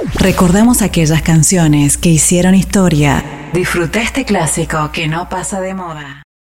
Recordamos aquellas canciones que hicieron historia. Disfruta este clásico que no pasa de moda.